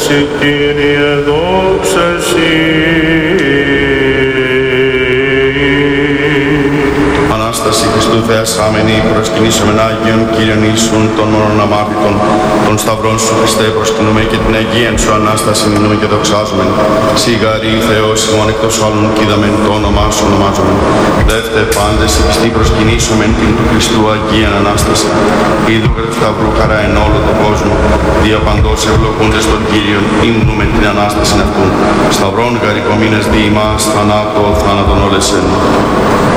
σοι, Κύριε, δόξα σοι. Ανάσταση Χριστού Θεασάμενη, προσκυνήσομεν Άγιον Κύριον Ιησούν των μόνον αμάρτητων, των σταυρών σου Χριστέ προσκυνούμε και την Αγίαν σου Ανάσταση μηνούμε και δοξάζομεν. Σιγαρή Θεός ημών εκτός άλλων κοίδαμεν το όνομά σου ονομάζομεν. Δεύτε πάντες οι πιστοί προσκυνήσομεν την του Χριστού Αγίαν Ανάσταση. Είδου και του σταυρού χαρά εν όλο τον κόσμο. Δια παντός ευλογούντες των Κύριων, ύμνουμε την Ανάσταση αυτού. Σταυρών γαρικομήνες δι' ημάς θανάτω θάνατον όλεσεν.